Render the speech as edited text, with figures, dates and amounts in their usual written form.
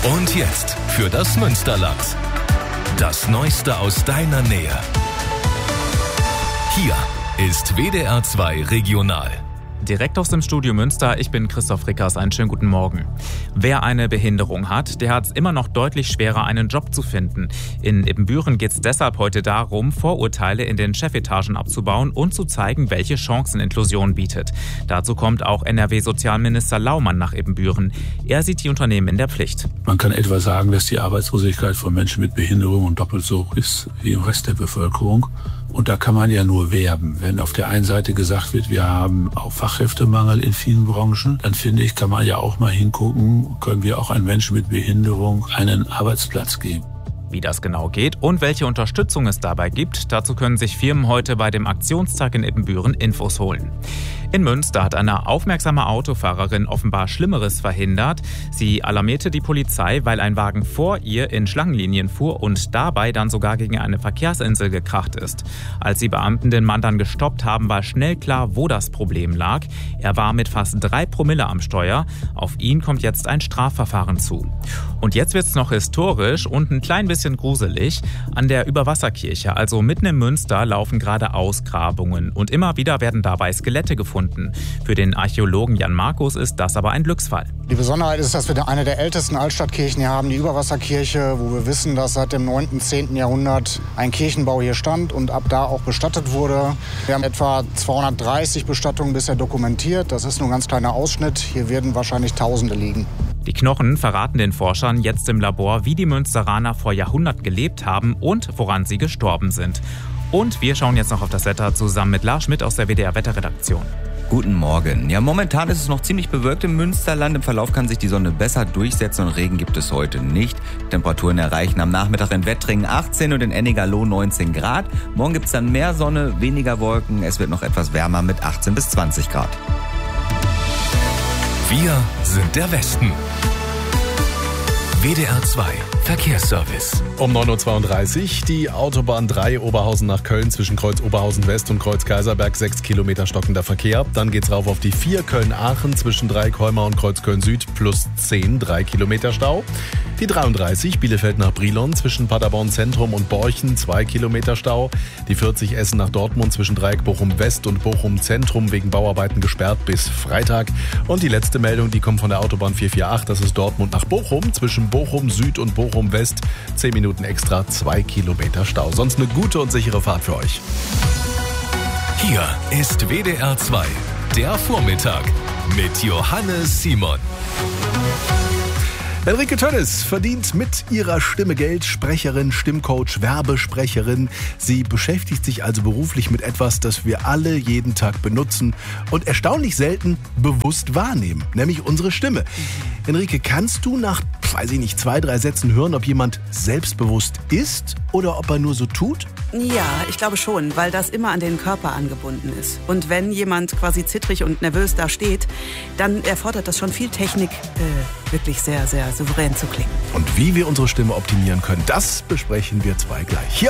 Und jetzt für das Münsterland. Das Neueste aus deiner Nähe. Hier ist WDR 2 Regional. Direkt aus dem Studio Münster, ich bin Christoph Rickers, einen schönen guten Morgen. Wer eine Behinderung hat, der hat es immer noch deutlich schwerer, einen Job zu finden. In Ibbenbüren geht es deshalb heute darum, Vorurteile in den Chefetagen abzubauen und zu zeigen, welche Chancen Inklusion bietet. Dazu kommt auch NRW-Sozialminister Laumann nach Ibbenbüren. Er sieht die Unternehmen in der Pflicht. Man kann etwa sagen, dass die Arbeitslosigkeit von Menschen mit Behinderung doppelt so hoch ist wie im Rest der Bevölkerung. Und da kann man ja nur werben. Wenn auf der einen Seite gesagt wird, wir haben auch Fachkräftemangel in vielen Branchen, dann finde ich, kann man ja auch mal hingucken, können wir auch einem Menschen mit Behinderung einen Arbeitsplatz geben. Wie das genau geht und welche Unterstützung es dabei gibt, dazu können sich Firmen heute bei dem Aktionstag in Ibbenbüren Infos holen. In Münster hat eine aufmerksame Autofahrerin offenbar Schlimmeres verhindert. Sie alarmierte die Polizei, weil ein Wagen vor ihr in Schlangenlinien fuhr und dabei dann sogar gegen eine Verkehrsinsel gekracht ist. Als die Beamten den Mann dann gestoppt haben, war schnell klar, wo das Problem lag. Er war mit fast 3 Promille am Steuer. Auf ihn kommt jetzt ein Strafverfahren zu. Und jetzt wird's noch historisch und ein klein bisschen gruselig. An der Überwasserkirche, also mitten in Münster, laufen gerade Ausgrabungen und immer wieder werden dabei Skelette gefunden. Für den Archäologen Jan Markus ist das aber ein Glücksfall. Die Besonderheit ist, dass wir eine der ältesten Altstadtkirchen hier haben, die Überwasserkirche, wo wir wissen, dass seit dem 9. und 10. Jahrhundert ein Kirchenbau hier stand und ab da auch bestattet wurde. Wir haben etwa 230 Bestattungen bisher dokumentiert. Das ist nur ein ganz kleiner Ausschnitt. Hier werden wahrscheinlich Tausende liegen. Die Knochen verraten den Forschern jetzt im Labor, wie die Münsteraner vor Jahrhunderten gelebt haben und woran sie gestorben sind. Und wir schauen jetzt noch auf das Wetter zusammen mit Lars Schmidt aus der WDR-Wetterredaktion. Guten Morgen. Ja, momentan ist es noch ziemlich bewölkt im Münsterland. Im Verlauf kann sich die Sonne besser durchsetzen und Regen gibt es heute nicht. Temperaturen erreichen am Nachmittag in Wettringen 18 und in Ennigerloh 19 Grad. Morgen gibt es dann mehr Sonne, weniger Wolken. Es wird noch etwas wärmer mit 18 bis 20 Grad. Wir sind der Westen. WDR 2 Verkehrsservice. Um 9.32 Uhr die Autobahn 3 Oberhausen nach Köln zwischen Kreuz Oberhausen West und Kreuz Kaiserberg 6 Kilometer stockender Verkehr. Dann geht's rauf auf die 4 Köln-Aachen zwischen Dreieck-Heumar und Kreuz Köln-Süd plus 10, 3 Kilometer Stau. Die 33 Bielefeld nach Brilon zwischen Paderborn Zentrum und Borchen 2 Kilometer Stau. Die 40 Essen nach Dortmund zwischen Dreieck Bochum West und Bochum Zentrum wegen Bauarbeiten gesperrt bis Freitag. Und die letzte Meldung, die kommt von der Autobahn 448, das ist Dortmund nach Bochum zwischen Bochum Süd und Bochum West. 10 Minuten extra, 2 Kilometer Stau. Sonst eine gute und sichere Fahrt für euch. Hier ist WDR 2, der Vormittag mit Johannes Simon. Henrike Tönnes verdient mit ihrer Stimme Geld, Sprecherin, Stimmcoach, Werbesprecherin. Sie beschäftigt sich also beruflich mit etwas, das wir alle jeden Tag benutzen und erstaunlich selten bewusst wahrnehmen, nämlich unsere Stimme. Henrike, kannst du nach, 2, 3 Sätzen hören, ob jemand selbstbewusst ist oder ob er nur so tut? Ja, ich glaube schon, weil das immer an den Körper angebunden ist. Und wenn jemand quasi zittrig und nervös da steht, dann erfordert das schon viel Technik, wirklich sehr, sehr souverän zu klingen. Und wie wir unsere Stimme optimieren können, das besprechen wir zwei gleich. Hier